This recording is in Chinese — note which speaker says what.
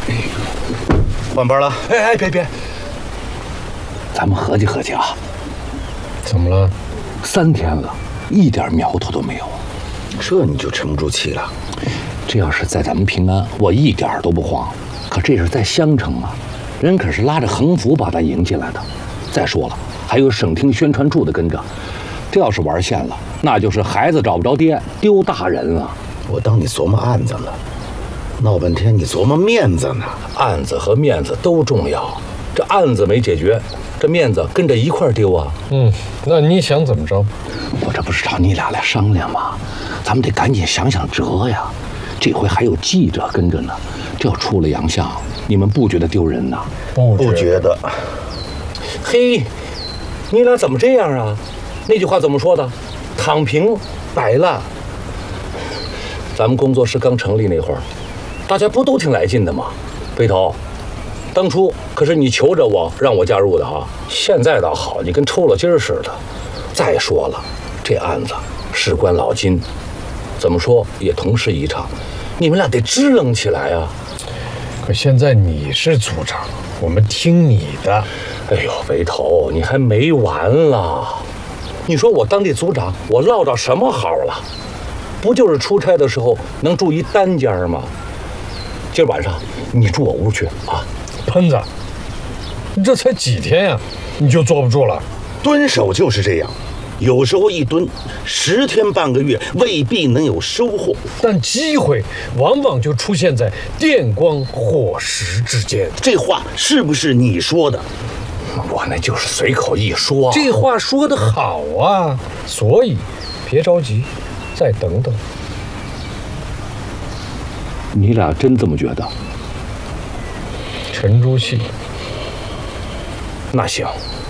Speaker 1: 换班了。
Speaker 2: 哎，别，
Speaker 3: 咱们合计合计啊。
Speaker 2: 怎么了
Speaker 3: ？3天了，一点苗头都没有。
Speaker 1: 这你就沉不住气了？
Speaker 3: 这要是在咱们平安，我一点都不慌。可这是在襄城啊，人可是拉着横幅把咱迎进来的。再说了，还有省厅宣传处的跟着。这要是玩线了，那就是孩子找不着爹，丢大人了。
Speaker 1: 我当你琢磨案子呢，闹半天你琢磨面子呢。
Speaker 3: 案子和面子都重要，这案子没解决，这面子跟着一块丢啊。
Speaker 2: 那你想怎么着？
Speaker 3: 我这不是找你俩来商量吗？咱们得赶紧想想辙呀。这回还有记者跟着呢，这要出了洋相，你们不觉得丢人呐？
Speaker 1: 不觉得。
Speaker 3: 嘿，你俩怎么这样啊？那句话怎么说的？躺平摆烂。咱们工作室刚成立那会儿，大家不都挺来劲的吗？背头，当初可是你求着我让我加入的啊。现在倒好，你跟抽了筋儿似的。再说了，这案子事关老金，怎么说也同事一场，你们俩得支棱起来啊。
Speaker 2: 可现在你是组长，我们听你的。
Speaker 3: 哎呦，背头，你还没完了。你说我当这组长，我落着什么好了？不就是出差的时候能住一单间吗？今儿晚上你住我屋去啊。
Speaker 2: 喷子，你这才几天呀，你就坐不住了？
Speaker 1: 蹲守就是这样，有时候一蹲10天半个月未必能有收获，
Speaker 2: 但机会往往就出现在电光火石之间。
Speaker 1: 这话是不是你说的？
Speaker 3: 我那就是随口一说。
Speaker 2: 这话说得好啊，所以别着急，再等等。
Speaker 3: 你俩真这么觉得？
Speaker 2: 沉住气。
Speaker 3: 那行，